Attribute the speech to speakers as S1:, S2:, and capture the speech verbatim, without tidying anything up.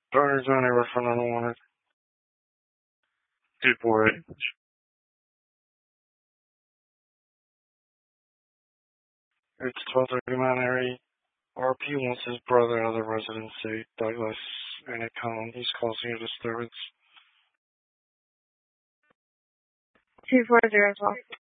S1: Turner's only reference unwanted. two four eight. It's twelve thirty Mount Airy. R P wants his brother out of the residency, Douglas Anacone. He's causing a disturbance.
S2: two four zero twelve.